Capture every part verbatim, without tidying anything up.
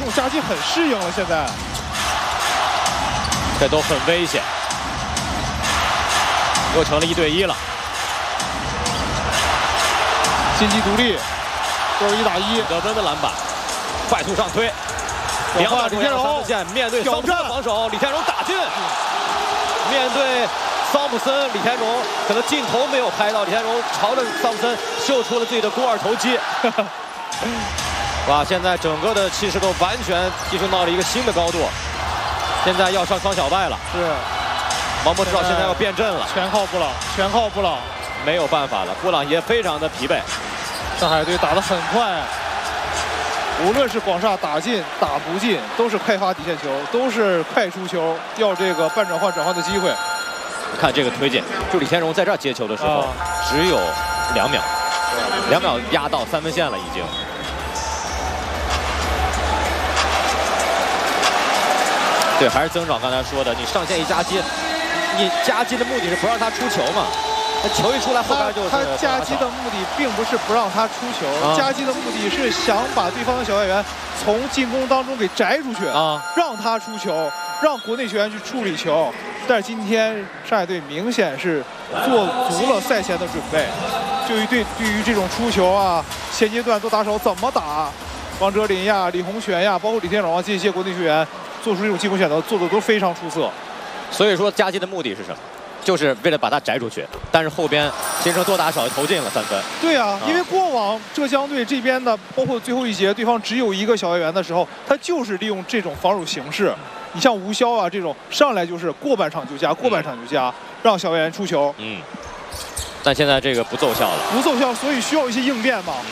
种夹击很适应了，现在这都很危险，又成了一对一了。 金鸡独立，都是一打一。 得分的篮板，快速上推，两码李天荣线面对桑普森防守，李天荣打进。面对桑普森，李天荣可能镜头没有拍到，李天荣朝着桑普森秀出了自己的肱二头肌。哇，现在整个的气势都完全提升到了一个新的高度。现在要上双小败了。 是。 王柏芝现在要变阵了， 全靠布朗，全靠布朗。 没有办法了，布朗也非常的疲惫。 上海队打得很快，无论是广厦打进打不进，都是快发底线球，都是快出球，要这个半转换转换的机会。 看这个推进，就李天荣在这儿接球的时候，啊、只有两秒，两秒压到三分线了已经。对，还是曾长刚才说的，你上线一夹击，你夹击的目的是不让他出球嘛？那球一出来，后边就是他夹击的目的并不是不让他出球，啊、夹击的目的是想把对方的小外援从进攻当中给摘出去啊，让他出球，让国内球员去处理球。但是今天上海队明显是做足了赛前的准备，对于对对于这种出球啊，现阶段做打手怎么打，王哲林呀、李洪权呀，包括李天荣啊这些国内球员做出这种进攻选择，做的都非常出色。 所以说夹击的目的是什么？就是为了把他摘出去，但是后边形成多打少投进了三分。 对啊，因为过往浙江队这边的，包括最后一节对方只有一个小外援的时候，他就是利用这种防守形式。你像吴骁啊这种，上来就是过半场就加，过半场就加，让小外援出球。 嗯。但现在这个不奏效了。 不奏效，所以需要一些应变嘛。嗯、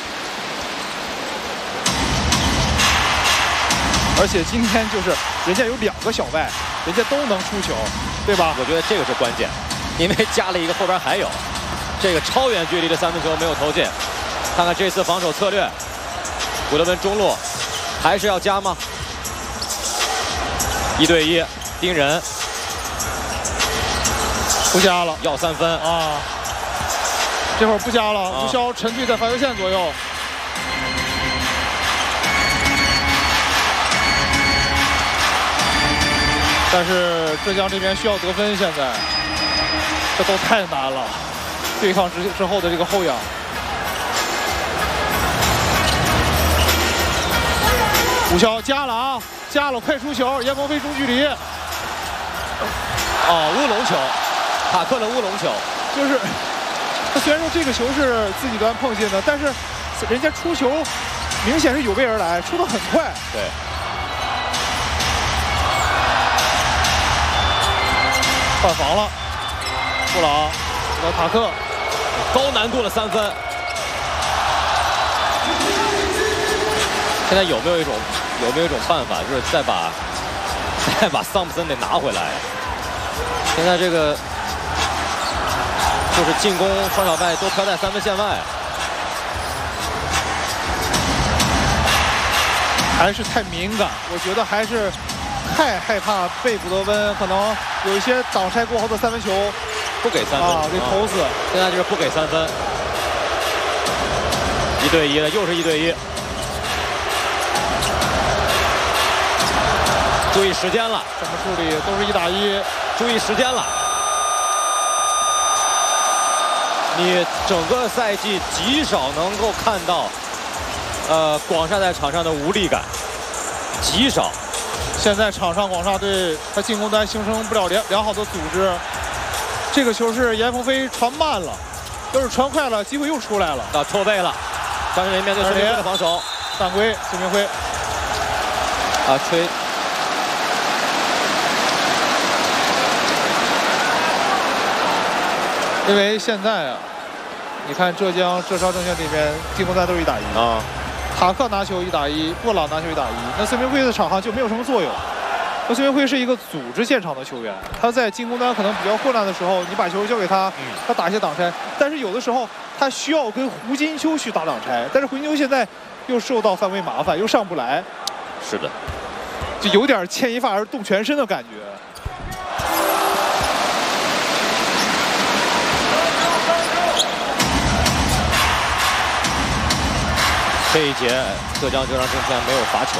而且今天就是人家有两个小外，人家都能出球。对吧？ 我觉得这个是关键，因为加了一个后边还有这个超远距离的三分球没有投进。看看这次防守策略，古德温中路还是要加吗？一对一盯人， 不加了， 要三分啊！这会儿不加了，啊、吴骁沉退在罚球线左右。但是浙江这边需要得分，现在这都太难了，对抗之之后的这个后仰。吴骁加了啊，加了，快出球，严鹏飞中距离。 哦，乌龙球，塔克的乌龙球， 就是他虽然说这个球是自己端碰进的，但是人家出球明显是有备而来，出得很快。 对。 换防了，布朗和塔克， 高难度的三分。现在有没有一种有没有一种办法，就是再把再把桑普森得拿回来？现在这个就是进攻双小败都飘在三分线外， 还是太敏感，我觉得还是。太害怕被古德温可能有一些挡拆过后的三分球不给三分啊，给投死。 现在就是不给三分，一对一的，又是一对一。注意时间了， 怎么处理？都是一打一， 注意时间了。你整个赛季极少能够看到，呃，广厦在场上的无力感，极少。 现在场上广厦队他进攻端形成不了良良好的组织，这个球是严鹏飞传慢了，要是传快了，机会又出来了。 啊，错位了，张镇麟面对孙明辉的防守， 犯规，孙明辉啊吹。 因为现在啊，你看浙江浙商证券这边进攻端都是一打一啊。塔克拿球一打一，布朗拿球一打一，那孙明辉的场上就没有什么作用。那孙明辉是一个组织现场的球员，他在进攻端可能比较混乱的时候，你把球交给他，他打一些挡拆。但是有的时候他需要跟胡金秋去打挡拆，但是胡金秋现在又受到犯规麻烦，又上不来。 是的， 就有点牵一发而动全身的感觉。 这一节浙江浙商证券没有罚球。